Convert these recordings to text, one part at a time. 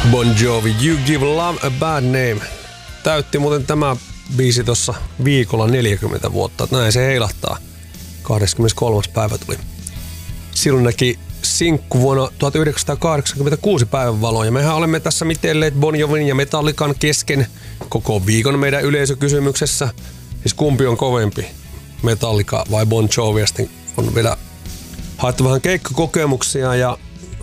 Bon Jovi, You Give Love a Bad Name. Täytti muuten tämä biisi tuossa viikolla 40 vuotta. Näin se heilahtaa. 23. päivä tuli. Silloin näki sinkku vuonna 1986 päivänvaloa. Ja mehän olemme tässä mitelleet Bon Jovin ja Metallican kesken koko viikon meidän yleisökysymyksessä. Siis kumpi on kovempi, Metallica vai Bon Jovi? Ja sitten on vielä haettu vähän keikkakokemuksia ja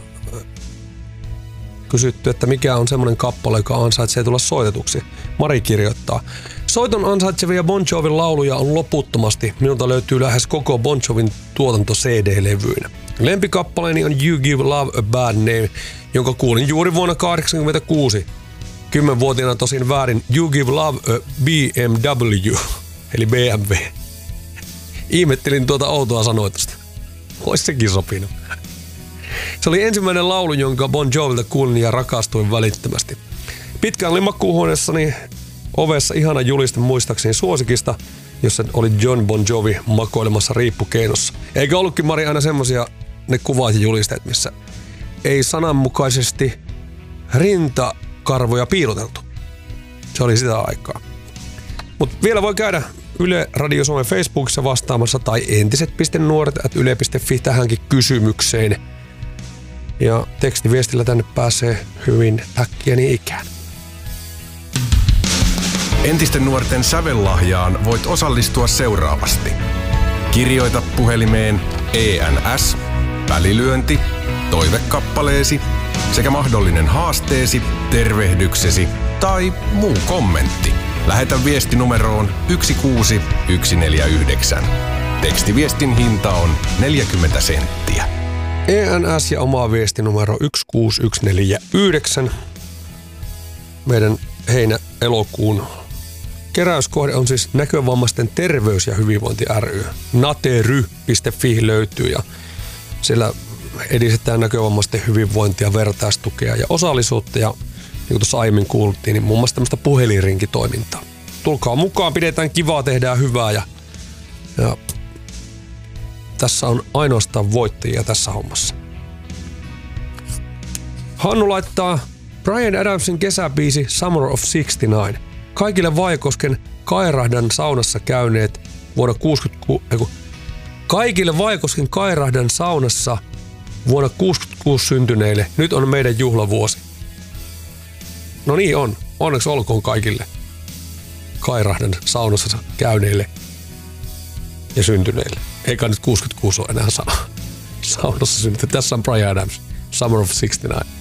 kysytty, että mikä on semmoinen kappale, joka ansaitsee tulla soitetuksi. Mari kirjoittaa. Soiton ansaitsevia Bon Jovin lauluja on loputtomasti. Minulta löytyy lähes koko Bon Jovin tuotanto CD-levyinä. Lempikappaleeni on You Give Love a Bad Name, jonka kuulin juuri vuonna 1986. 10-vuotiaana tosin väärin You Give Love a BMW, eli BMW. Ihmettelin tuota outoa sanoitusta. Ois sekin sopinut. Se oli ensimmäinen laulu, jonka Bon Jovilta kuulin ja rakastuin välittömästi. Pitkään olin makuuhuoneessani ovessa ihana juliste muistaakseni suosikista, jossa oli John Bon Jovi makoilemassa riippukeinossa. Eikä ollutkin, Mari, aina semmosia ne kuvat ja julisteet, missä ei sananmukaisesti rintakarvoja piiloteltu. Se oli sitä aikaa. Mutta vielä voi käydä Yle Radio Suomen Facebookissa vastaamassa tai entiset.nuoret@yle.fi tähänkin kysymykseen. Ja tekstiviestillä tänne pääsee hyvin äkkiä niin ikään. Entisten nuorten sävellahjaan voit osallistua seuraavasti. Kirjoita puhelimeen ENS, välilyönti, toivekappaleesi sekä mahdollinen haasteesi, tervehdyksesi tai muu kommentti. Lähetä viesti numeroon 16149. Tekstiviestin hinta on 40 senttiä. ENS ja oma viestinumero 16149. Meidän heinä-elokuun keräyskohde on siis Näkövammaisten terveys- ja hyvinvointi ry. natery.fi löytyy ja siellä edistetään näkövammaisten hyvinvointia, vertaistukea ja osallisuutta. Ja niin kuin tuossa aiemmin kuultiin, niin muun muassa tämmöistä puhelinrinkitoimintaa. Tulkaa mukaan, pidetään kivaa, tehdään hyvää ja tässä on ainoastaan voittajia tässä hommassa. Hannu laittaa Bryan Adamsin kesäbiisi Summer of '69. Kaikille Vaikosken Kairahdan saunassa käyneet vuonna 1966 syntyneille. Nyt on meidän juhlavuosi. No niin on. Onneksi olkoon kaikille Kairahdan saunassa käyneille ja syntyneille. Eikä nyt 66 ole enää saunassa syntynyt. Tässä on Bryan Adams, Summer of '69.